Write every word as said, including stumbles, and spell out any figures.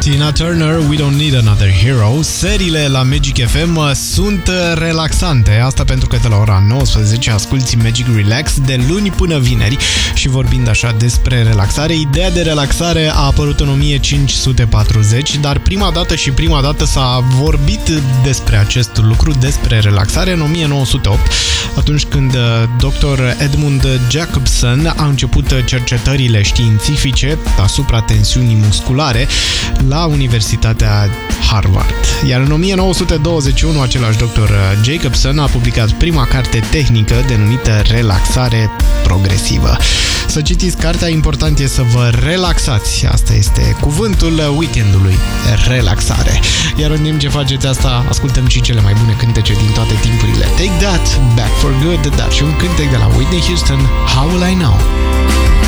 Tina Turner, We Don't Need Another Hero. Seriile la Magic F M sunt relaxante. Asta pentru că de la ora nouăsprezece asculti Magic Relax de luni până vineri. Și vorbind așa despre relaxare, ideea de relaxare a apărut în o mie cinci sute patruzeci, dar prima dată și prima dată s-a vorbit despre acest lucru, despre relaxare, în o mie nouă sute opt, atunci când doctor Edmund Jacobson a început cercetările științifice asupra tensiunii musculare la Universitatea Harvard. Iar în o mie nouă sute douăzeci și unu, același doctor Jacobson a publicat prima carte tehnică denumită Relaxare progresivă. Să citiți cartea, important e să vă relaxați. Asta este cuvântul weekendului, relaxare. Iar în timp ce faceți asta, ascultăm și cele mai bune cântece din toate timpurile. Take That, Back for Good, dar și un cântec de la Whitney Houston, How Will I Know?